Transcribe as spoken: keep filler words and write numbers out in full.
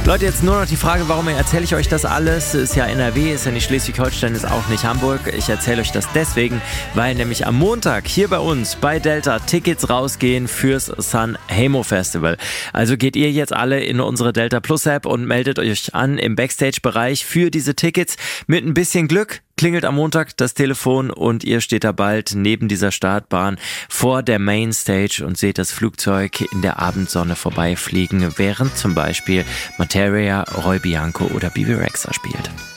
Leute, jetzt nur noch die Frage, warum erzähle ich euch das alles? Ist ja N R W, ist ja nicht Schleswig-Holstein, ist auch nicht Hamburg. Ich erzähle euch das deswegen, weil nämlich am Montag hier bei uns bei Delta Tickets rausgehen fürs San Hejmo Festival. Also geht ihr jetzt alle in unsere Delta Plus App und meldet euch an im Backstage-Bereich für diese Tickets. Mit ein bisschen Glück klingelt am Montag das Telefon und ihr steht da bald neben dieser Startbahn vor der Mainstage und seht das Flugzeug in der Abendsonne vorbeifliegen, während zum Beispiel Materia, Roy Bianco oder Bebe Rexha spielt.